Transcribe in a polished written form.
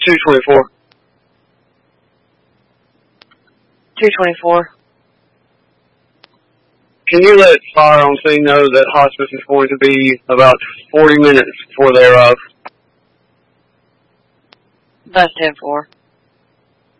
224. 224. Can you let fire on scene know that hospice is going to be about 40 minutes before thereof? That's 10-4.